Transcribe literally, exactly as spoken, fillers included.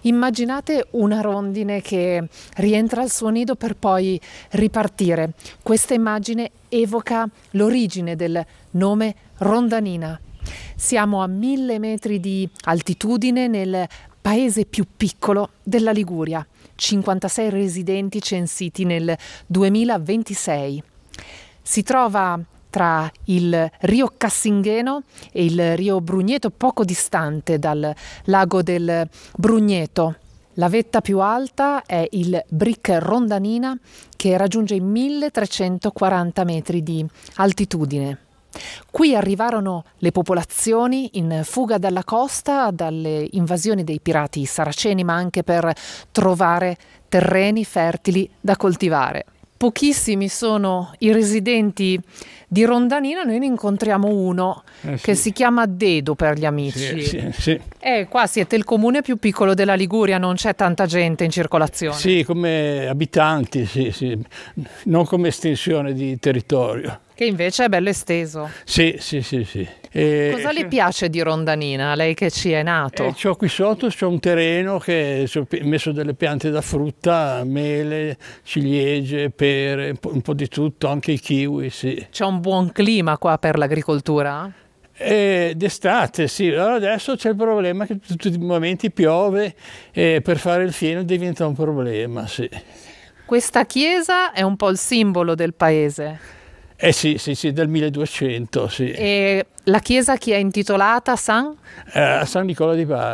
Immaginate una rondine che rientra al suo nido per poi ripartire. Questa immagine evoca l'origine del nome rondanina. Siamo a mille metri di altitudine nel paese più piccolo della Liguria, cinquantasei residenti censiti nel duemilaventisei. Si trova tra il Rio Cassingheno e il Rio Brugneto, poco distante dal lago del Brugneto. La vetta più alta è il Bric Rondanina, che raggiunge i milletrecentoquaranta metri di altitudine. Qui arrivarono le popolazioni in fuga dalla costa, dalle invasioni dei pirati saraceni, ma anche per trovare terreni fertili da coltivare. Pochissimi sono i residenti di Rondanina, noi ne incontriamo uno eh sì. che si chiama Dedo per gli amici. Sì, sì, sì. Eh, qua siete il comune più piccolo della Liguria, non c'è tanta gente in circolazione. Sì, come abitanti, sì, sì, non come estensione di territorio. Che invece è bello esteso. Sì, sì, sì, sì. E cosa le piace di Rondanina, lei che ci è nato? Eh, c'ho qui sotto c'ho un terreno che ho messo delle piante da frutta, mele, ciliegie, pere, un po', un po' di tutto, anche i kiwi, sì. C'è un buon clima qua per l'agricoltura? Eh, d'estate, sì. Allora adesso c'è il problema che tutti i momenti piove e per fare il fieno diventa un problema, sì. Questa chiesa è un po' il simbolo del paese. Eh sì, sì, sì, del milleduecento, sì. E la chiesa chi è intitolata? San? Eh, San Nicola di Bari.